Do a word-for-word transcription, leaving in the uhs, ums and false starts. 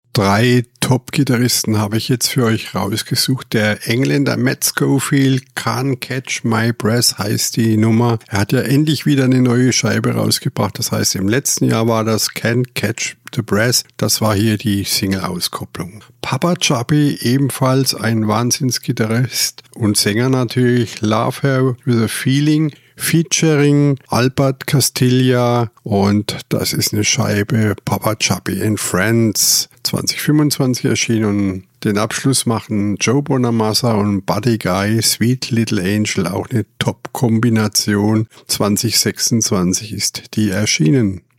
Drei Top-Gitarristen habe ich jetzt für euch rausgesucht. Der Engländer Matt Schofield, Can't Catch My Breath heißt die Nummer. Er hat ja endlich wieder eine neue Scheibe rausgebracht. Das heißt, im letzten Jahr war das Can't Catch the Breath. Das war hier die Single-Auskopplung. Papa Chubby, ebenfalls ein Wahnsinnsgitarrist und Sänger natürlich. Love Her with a Feeling, featuring Albert Castilla, und das ist eine Scheibe Papa Chubby and Friends, zwanzig fünfundzwanzig erschienen, und den Abschluss machen Joe Bonamassa und Buddy Guy, Sweet Little Angel, auch eine Top-Kombination. zwanzig sechsundzwanzig ist die erschienen.